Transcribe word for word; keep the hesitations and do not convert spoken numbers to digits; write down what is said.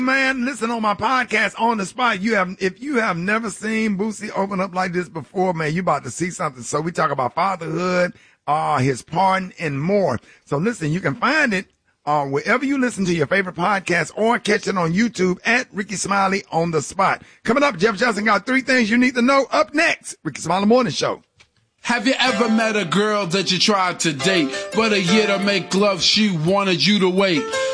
Man, listen on my podcast On the Spot. You have, if you have never seen Boosie open up like this before, man, you about to see something. So we talk about fatherhood, uh, his pardon, and more. So listen, you can find it uh, wherever you listen to your favorite podcast or catch it on YouTube at Rickey Smiley On the Spot. Coming up, Jeff Johnson got three things you need to know. Up next, Rickey Smiley Morning Show. Have you ever met a girl that you tried to date, but a year to make love she wanted you to wait?